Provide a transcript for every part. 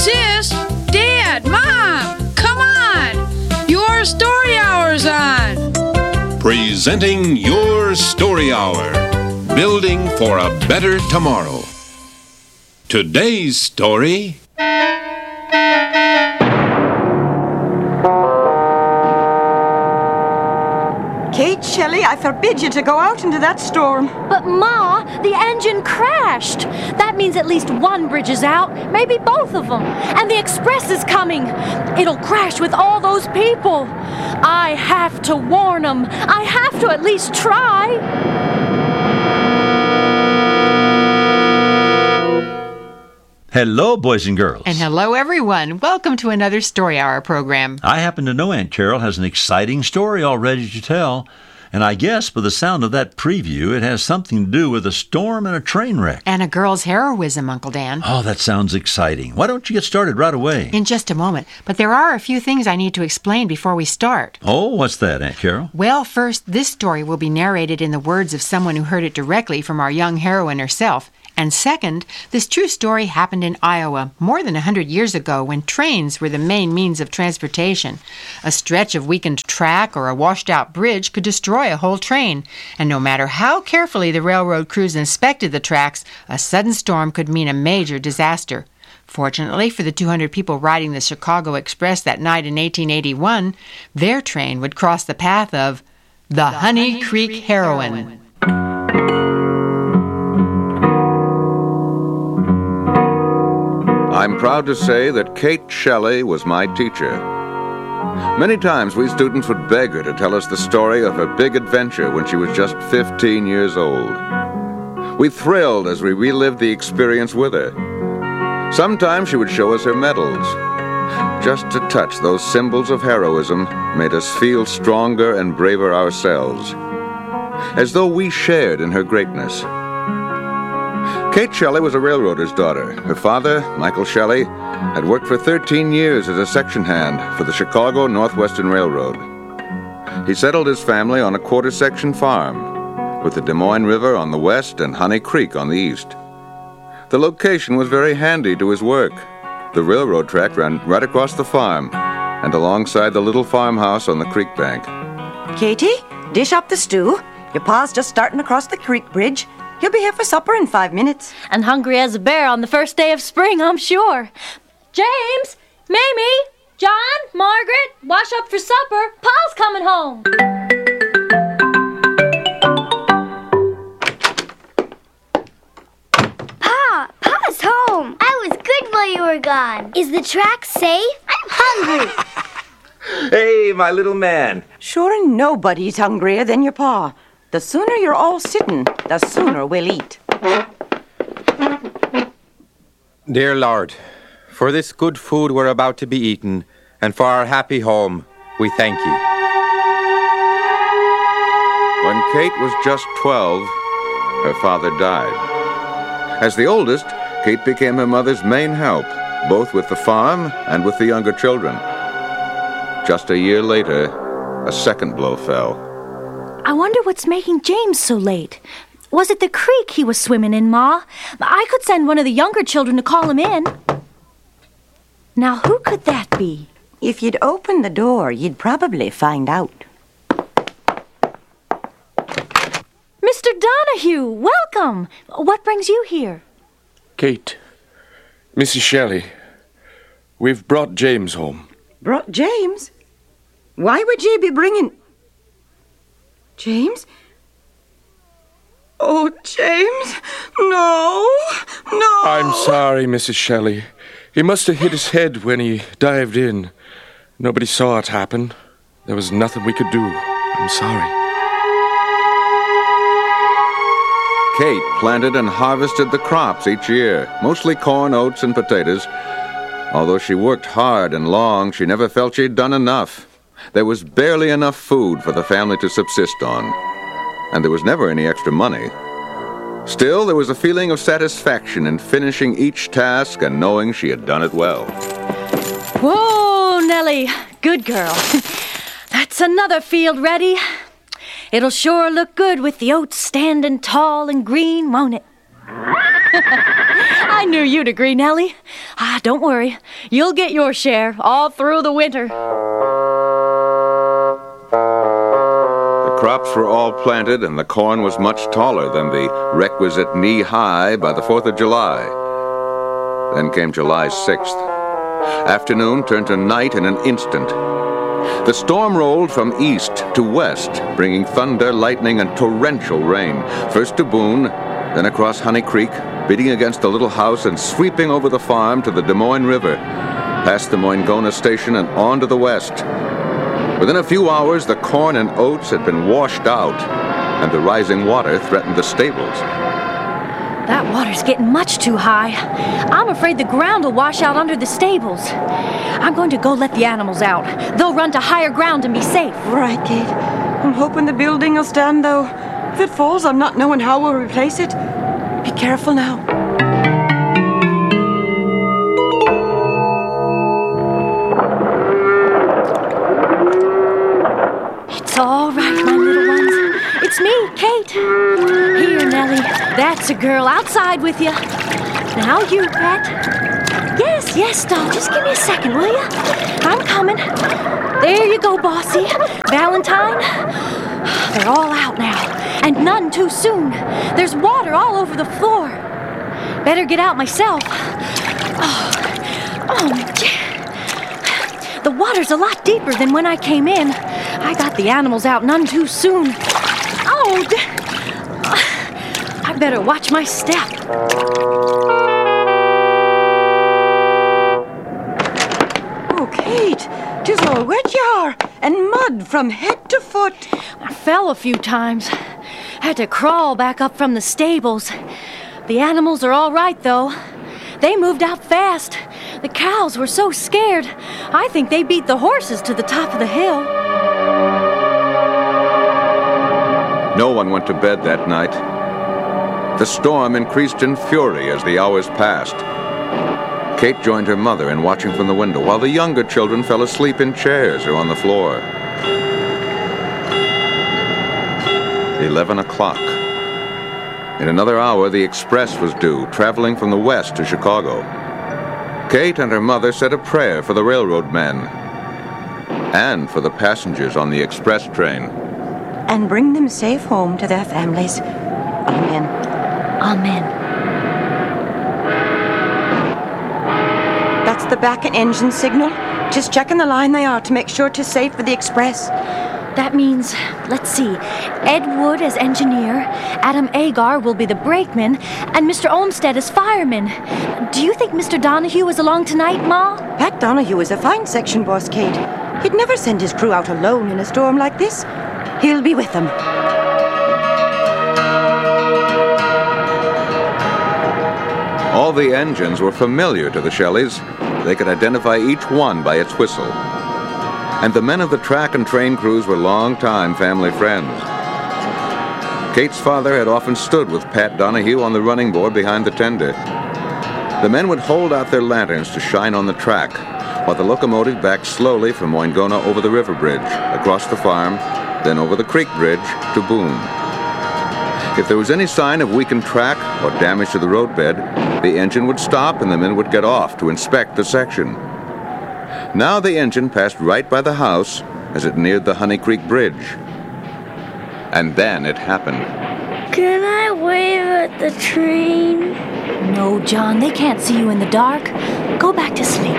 Sis, Dad, Mom, come on! Your Story Hour's on! Presenting Your Story Hour, building for a better tomorrow. Today's story... Kate Shelley, I forbid you to go out into that storm. But, Ma, the engine crashed. That means at least one bridge is out, maybe both of them. And the express is coming. It'll crash with all those people. I have to warn them. I have to at least try. Hello, boys and girls. And hello, everyone. Welcome to another Story Hour program. I happen to know Aunt Carol has an exciting story already to tell, and I guess by the sound of that preview, it has something to do with a storm and a train wreck. And a girl's heroism, Uncle Dan. Oh, that sounds exciting. Why don't you get started right away? In just a moment. But there are a few things I need to explain before we start. Oh, what's that, Aunt Carol? Well, first, this story will be narrated in the words of someone who heard it directly from our young heroine herself. And second, this true story happened in Iowa more than 100 years ago when trains were the main means of transportation. A stretch of weakened track or a washed-out bridge could destroy a whole train, and no matter how carefully the railroad crews inspected the tracks, a sudden storm could mean a major disaster. Fortunately for the 200 people riding the Chicago Express that night in 1881, their train would cross the path of the Honey Creek Heroine. I'm proud to say that Kate Shelley was my teacher. Many times we students would beg her to tell us the story of her big adventure when she was just 15 years old. We thrilled as we relived the experience with her. Sometimes she would show us her medals. Just to touch those symbols of heroism made us feel stronger and braver ourselves, as though we shared in her greatness. Kate Shelley was a railroader's daughter. Her father, Michael Shelley, had worked for 13 years as a section hand for the Chicago Northwestern Railroad. He settled his family on a quarter-section farm, with the Des Moines River on the west and Honey Creek on the east. The location was very handy to his work. The railroad track ran right across the farm and alongside the little farmhouse on the creek bank. Katie, dish up the stew. Your pa's just starting across the creek bridge. He'll be here for supper in 5 minutes. And hungry as a bear on the first day of spring, I'm sure. James, Mamie, John, Margaret, wash up for supper. Pa's coming home. Pa's home. I was good while you were gone. Is the track safe? I'm hungry. Hey, my little man. Sure, nobody's hungrier than your pa. The sooner you're all sitting, the sooner we'll eat. Dear Lord, for this good food we're about to be eaten, and for our happy home, we thank you. When Kate was just 12, her father died. As the oldest, Kate became her mother's main help, both with the farm and with the younger children. Just a year later, a second blow fell. I wonder what's making James so late. Was it the creek he was swimming in, Ma? I could send one of the younger children to call him in. Now, who could that be? If you'd open the door, you'd probably find out. Mr. Donahue, welcome. What brings you here? Kate, Mrs. Shelley, we've brought James home. Brought James? Why would ye be bringing... James? Oh, James, no. I'm sorry, Mrs. Shelley. He must have hit his head when he dived in. Nobody saw it happen. There was nothing we could do. I'm sorry. Kate planted and harvested the crops each year, mostly corn, oats, and potatoes. Although she worked hard and long, she never felt she'd done enough. There was barely enough food for the family to subsist on, and there was never any extra money. Still, there was a feeling of satisfaction in finishing each task and knowing she had done it well. Whoa, Nellie. Good girl. That's another field ready. It'll sure look good with the oats standing tall and green, won't it? I I knew you'd agree, Nellie. Don't worry. You'll get your share all through the winter. The crops were all planted, and the corn was much taller than the requisite knee-high by the 4th of July. Then came July 6th. Afternoon turned to night in an instant. The storm rolled from east to west, bringing thunder, lightning, and torrential rain, first to Boone, then across Honey Creek, beating against the little house and sweeping over the farm to the Des Moines River, past the Moingona station and on to the west. Within a few hours, the corn and oats had been washed out, and the rising water threatened the stables. That water's getting much too high. I'm afraid the ground will wash out under the stables. I'm going to go let the animals out. They'll run to higher ground and be safe. Right, Kate. I'm hoping the building will stand, though. If it falls, I'm not knowing how we'll replace it. Be careful now. It's all right, my little ones. It's me, Kate. Here, Nellie. That's a girl. Outside with you. Now you, pet. Yes, doll. Just give me a second, will you? I'm coming. There you go, Bossy. Valentine. They're all out now. And none too soon. There's water all over the floor. Better get out myself. The water's a lot deeper than when I came in. I got the animals out none too soon. I better watch my step. Oh, Kate, 'tis all wet you are, and mud from head to foot. I fell a few times. Had to crawl back up from the stables. The animals are all right, though. They moved out fast. The cows were so scared. I think they beat the horses to the top of the hill. No one went to bed that night. The storm increased in fury as the hours passed. Kate joined her mother in watching from the window, while the younger children fell asleep in chairs or on the floor. 11 o'clock. In another hour, the express was due, traveling from the west to Chicago. Kate and her mother said a prayer for the railroad men and for the passengers on the express train. And bring them safe home to their families. Amen. Amen. That's the back and engine signal. Just checking the line they are to make sure 'tis safe for the express. That means, let's see, Ed Wood as engineer, Adam Agar will be the brakeman, and Mr. Olmsted as fireman. Do you think Mr. Donahue is along tonight, Ma? Pat Donahue is a fine section boss, Kate. He'd never send his crew out alone in a storm like this. He'll be with them. All the engines were familiar to the Shelleys. They could identify each one by its whistle. And the men of the track and train crews were long-time family friends. Kate's father had often stood with Pat Donahue on the running board behind the tender. The men would hold out their lanterns to shine on the track, while the locomotive backed slowly from Moingona over the river bridge, across the farm, then over the creek bridge to Boone. If there was any sign of weakened track or damage to the roadbed, the engine would stop and the men would get off to inspect the section. Now the engine passed right by the house as it neared the Honey Creek Bridge. And then it happened. Can I wave at the train? No, John, they can't see you in the dark. Go back to sleep.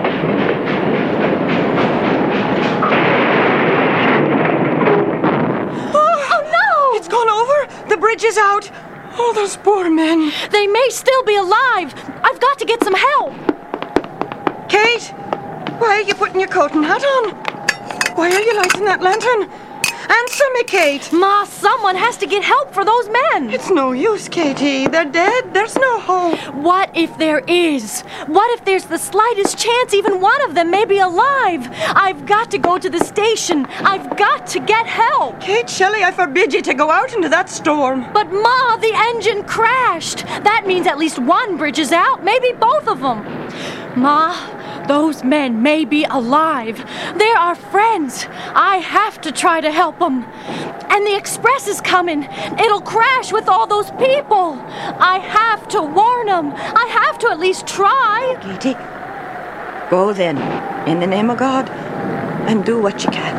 Oh no! It's gone over! The bridge is out! Oh, those poor men. They may still be alive. I've got to get some help. Kate! Why are you putting your coat and hat on? Why are you lighting that lantern? Answer me, Kate. Ma, someone has to get help for those men. It's no use, Katie. They're dead. There's no hope. What if there is? What if there's the slightest chance even one of them may be alive? I've got to go to the station. I've got to get help. Kate Shelley, I forbid you to go out into that storm. But Ma, the engine crashed. That means at least one bridge is out, maybe both of them. Ma, Those men may be alive. They're our friends. I have to try to help them. And the express is coming. It'll crash with all those people. I have to warn them. I have to at least try. Katie, go then, in the name of God, and do what you can.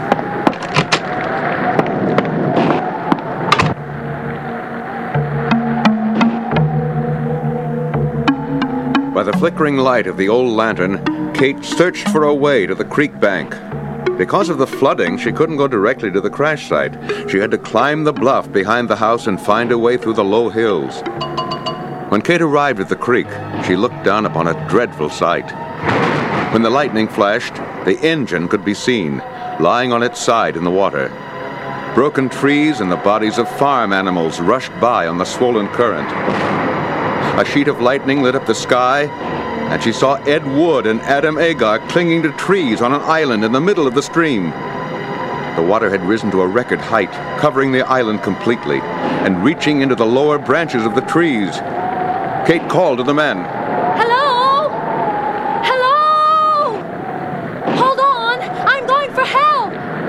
By the flickering light of the old lantern, Kate searched for a way to the creek bank. Because of the flooding, she couldn't go directly to the crash site. She had to climb the bluff behind the house and find a way through the low hills. When Kate arrived at the creek, she looked down upon a dreadful sight. When the lightning flashed, the engine could be seen, lying on its side in the water. Broken trees and the bodies of farm animals rushed by on the swollen current. A sheet of lightning lit up the sky, and she saw Ed Wood and Adam Agar clinging to trees on an island in the middle of the stream. The water had risen to a record height, covering the island completely, and reaching into the lower branches of the trees. Kate called to the men. Hello? Hello? Hold on. I'm going for help.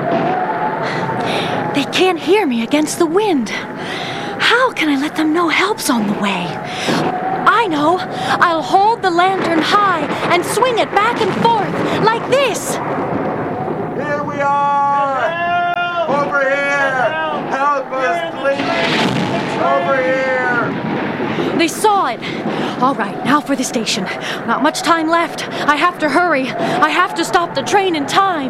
They can't hear me against the wind. How can I let them know help's on the way? I know. I'll hold the lantern high and swing it back and forth, like this. Here we are! Help! Over here! Help us, please! Over here! They saw it. All right, now for the station. Not much time left. I have to hurry. I have to stop the train in time.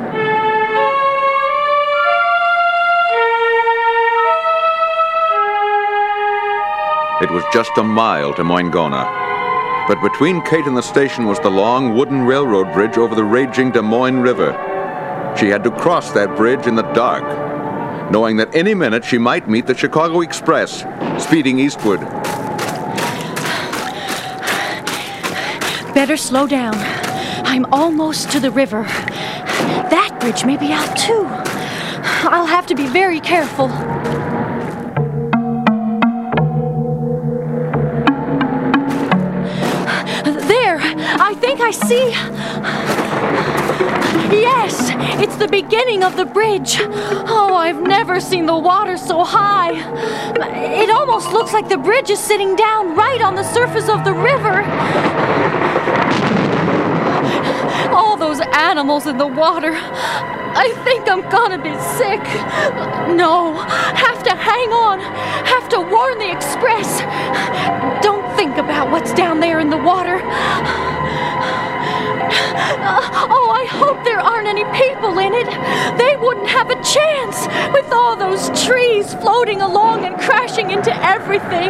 It was just a mile to Moingona. But between Kate and the station was the long wooden railroad bridge over the raging Des Moines River. She had to cross that bridge in the dark, knowing that any minute she might meet the Chicago Express, speeding eastward. Better slow down. I'm almost to the river. That bridge may be out too. I'll have to be very careful. I think I see. Yes, it's the beginning of the bridge. Oh, I've never seen the water so high. It almost looks like the bridge is sitting down right on the surface of the river. All those animals in the water. I think I'm gonna be sick. No, have to hang on. Have to warn the express. Don't think about what's down there in the water. Oh, I hope there aren't any people in it. They wouldn't have a chance with all those trees floating along and crashing into everything.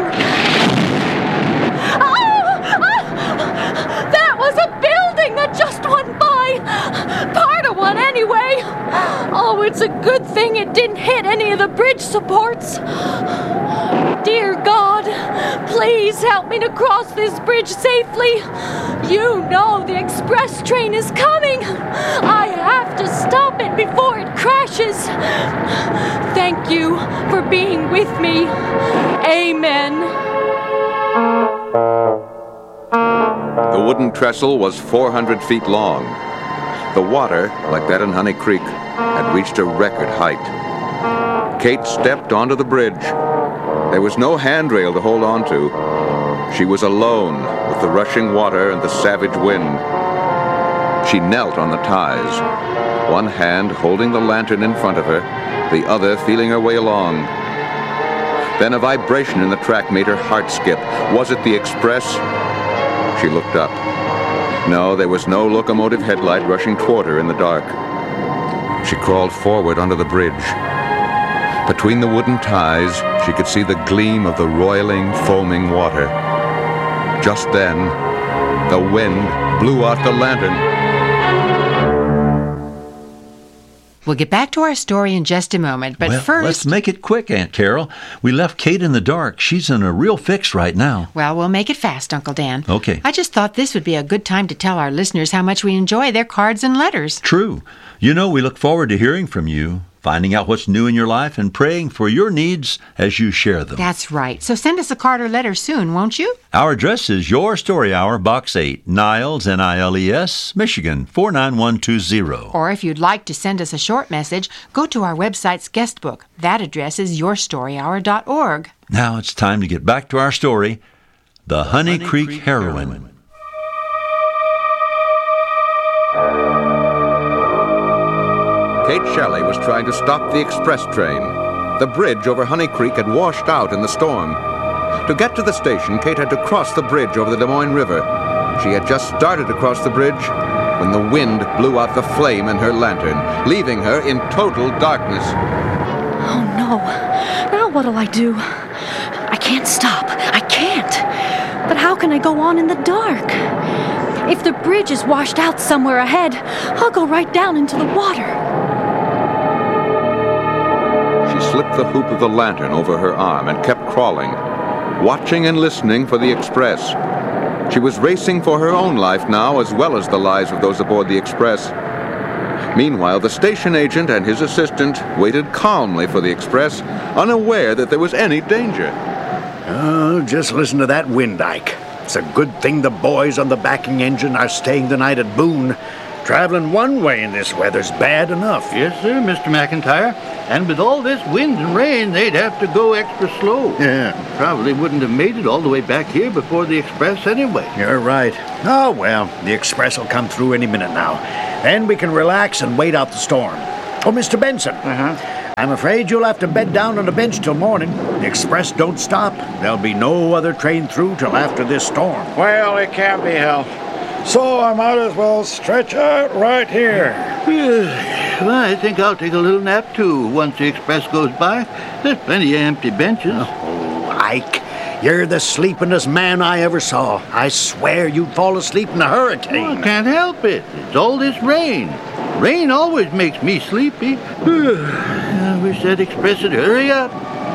That was a building that just went by. Part of one, anyway. Oh, it's a good thing it didn't hit any of the bridge supports. Dear God, please help me to cross this bridge safely. You know the express train is coming. I have to stop it before it crashes. Thank you for being with me. Amen. The wooden trestle was 400 feet long. The water, like that in Honey Creek, had reached a record height. Kate stepped onto the bridge. There was no handrail to hold on to. She was alone with the rushing water and the savage wind. She knelt on the ties, one hand holding the lantern in front of her, the other feeling her way along. Then a vibration in the track made her heart skip. Was it the express? She looked up. No, there was no locomotive headlight rushing toward her in the dark. She crawled forward onto the bridge. Between the wooden ties, she could see the gleam of the roiling, foaming water. Just then, the wind blew out the lantern. We'll get back to our story in just a moment, but first... Let's make it quick, Aunt Carol. We left Kate in the dark. She's in a real fix right now. Well, we'll make it fast, Uncle Dan. Okay. I just thought this would be a good time to tell our listeners how much we enjoy their cards and letters. True. You know, we look forward to hearing from you. finding out what's new in your life and praying for your needs as you share them. That's right. So send us a card or letter soon, won't you? Our address is Your Story Hour, Box 8, Niles, Niles, Michigan, 49120. Or if you'd like to send us a short message, go to our website's guest book. That address is yourstoryhour.org. Now it's time to get back to our story, The Honey Creek Heroine. Kate Shelley was trying to stop the express train. The bridge over Honey Creek had washed out in the storm. To get to the station, Kate had to cross the bridge over the Des Moines River. She had just started to cross the bridge when the wind blew out the flame in her lantern, leaving her in total darkness. Oh, no. Now what'll I do? I can't stop. I can't. But how can I go on in the dark? If the bridge is washed out somewhere ahead, I'll go right down into the water. She slipped the hoop of the lantern over her arm and kept crawling, watching and listening for the express. She was racing for her own life now, as well as the lives of those aboard the express. Meanwhile, the station agent and his assistant waited calmly for the express, unaware that there was any danger. Oh, just listen to that wind, Ike. It's a good thing the boys on the backing engine are staying the night at Boone. Traveling one way in this weather's bad enough. Yes, sir, Mr. McIntyre. And with all this wind and rain, they'd have to go extra slow. Yeah. Probably wouldn't have made it all the way back here before the express anyway. You're right. Oh, well, the express will come through any minute now. Then we can relax and wait out the storm. Oh, Mr. Benson. I'm afraid you'll have to bed down on the bench till morning. The express don't stop. There'll be no other train through till after this storm. Well, it can't be helped. So I might as well stretch out right here. Well, I think I'll take a little nap, too, once the express goes by. There's plenty of empty benches. Oh, Ike, you're the sleepingest man I ever saw. I swear you'd fall asleep in a hurricane. Well, I can't help it. It's all this rain. Rain always makes me sleepy. I wish that express would hurry up.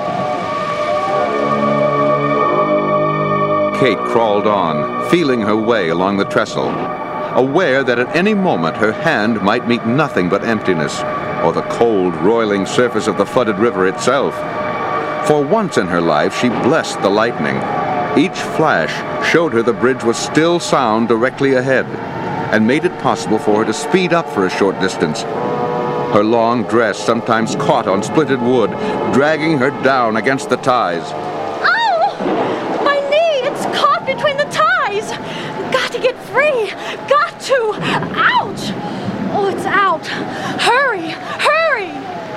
Kate crawled on, feeling her way along the trestle, aware that at any moment her hand might meet nothing but emptiness, or the cold, roiling surface of the flooded river itself. For once in her life, she blessed the lightning. Each flash showed her the bridge was still sound directly ahead, and made it possible for her to speed up for a short distance. Her long dress sometimes caught on splintered wood, dragging her down against the ties. Between the ties. Got to get free. Got to. Ouch! Oh, it's out. Hurry! Hurry!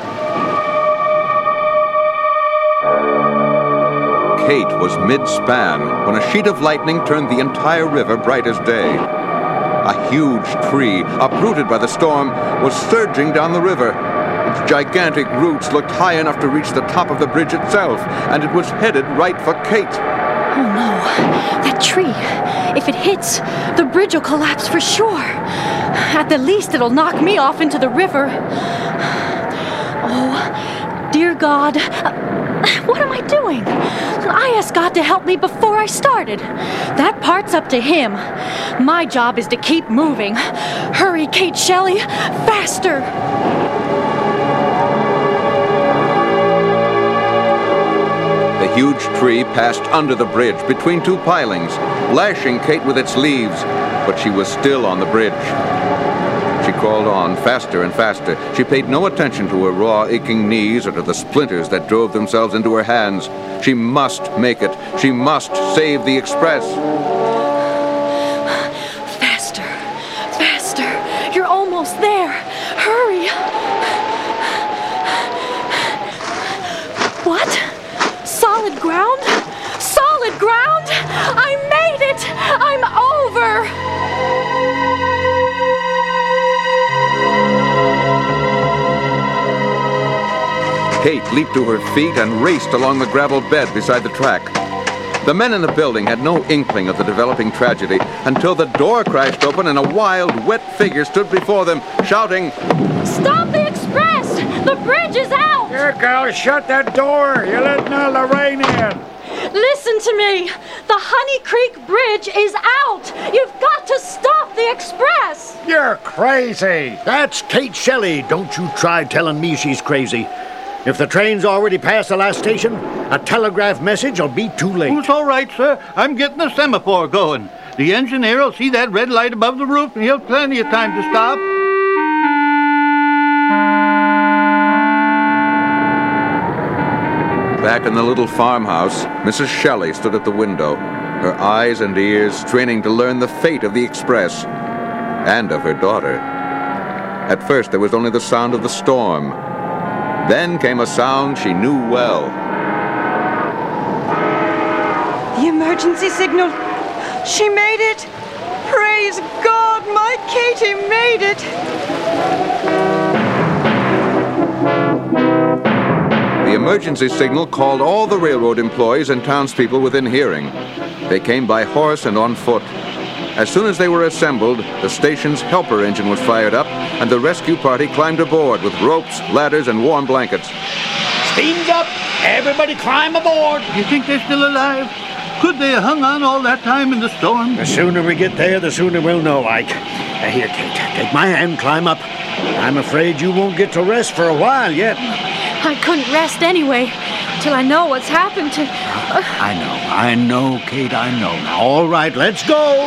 Kate was mid-span when a sheet of lightning turned the entire river bright as day. A huge tree, uprooted by the storm, was surging down the river. Its gigantic roots looked high enough to reach the top of the bridge itself, and it was headed right for Kate. Oh, no. That tree. If it hits, the bridge will collapse for sure. At the least, it'll knock me off into the river. Oh, dear God. What am I doing? I asked God to help me before I started. That part's up to Him. My job is to keep moving. Hurry, Kate Shelley. Faster! The huge tree passed under the bridge, between two pilings, lashing Kate with its leaves, but she was still on the bridge. She crawled on, faster and faster. She paid no attention to her raw, aching knees or to the splinters that drove themselves into her hands. She must make it. She must save the express. Faster, faster. You're almost there. Hurry. What? Solid ground? Solid ground? I made it! I'm over! Kate leaped to her feet and raced along the gravel bed beside the track. The men in the building had no inkling of the developing tragedy until the door crashed open and a wild, wet figure stood before them, shouting, "Stop the express! The bridge is out!" Here, girl, shut that door! You're letting all the rain in! Listen to me! The Honey Creek Bridge is out! You've got to stop the express! us. You're crazy. That's Kate Shelley. Don't you try telling me she's crazy. If the train's already past the last station, a telegraph message will be too late. Oh, it's all right, sir. I'm getting the semaphore going. The engineer will see that red light above the roof, and he'll have plenty of time to stop. Back in the little farmhouse, Mrs. Shelley stood at the window, her eyes and ears straining to learn the fate of the express and of her daughter. At first, there was only the sound of the storm. Then came a sound she knew well. The emergency signal. She made it. Praise God, my Katie made it. The emergency signal called all the railroad employees and townspeople within hearing. They came by horse and on foot. As soon as they were assembled, the station's helper engine was fired up, and the rescue party climbed aboard with ropes, ladders, and warm blankets. Steam's up! Everybody climb aboard! You think they're still alive? Could they have hung on all that time in the storm? The sooner we get there, the sooner we'll know, Ike. Here, Kate, take my hand, climb up. I'm afraid you won't get to rest for a while yet. I couldn't rest anyway, till I know what's happened to... I know, Kate, I know. Now, all right, let's go!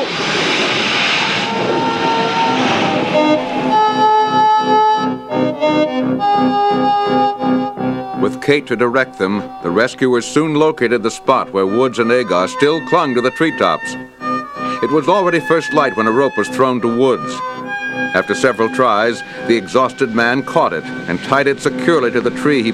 With Kate to direct them, the rescuers soon located the spot where Woods and Agar still clung to the treetops. It was already first light when a rope was thrown to Woods. After several tries, the exhausted man caught it and tied it securely to the tree he